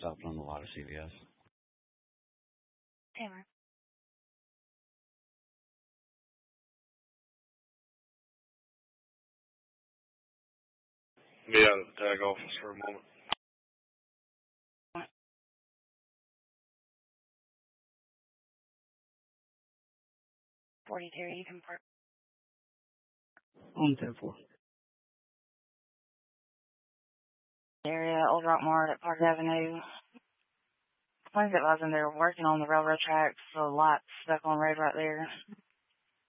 stopped on a lot of CVS. Taylor. Be out of the tag office for a moment. 42, you can park. On 10-4. Area, Old Rock Mart at Park Avenue. Planes that was in there working on the railroad tracks, so lights stuck on the road right there.